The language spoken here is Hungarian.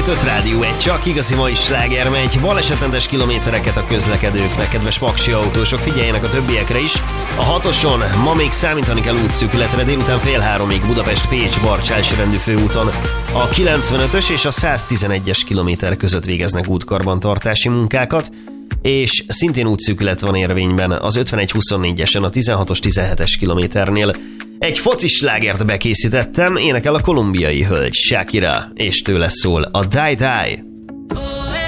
106.5 Rádió 1, csak igazi mai sláger megy, balesetmentes kilométereket a közlekedőknek, kedves paksi autósok, figyeljenek a többiekre is. A 6-oson ma még számítani kell útszűkületre, délután 2:30 Budapest-Pécs-Barcs elsőrendű főúton. A 95-ös és a 111-es kilométer között végeznek útkarbantartási munkákat, és szintén útszűkület van érvényben az 51-24-esen a 16-os 17-es kilométernél. Egy focis slágert bekészítettem, énekel a kolumbiai hölgy Shakira, és tőle szól a Die Die.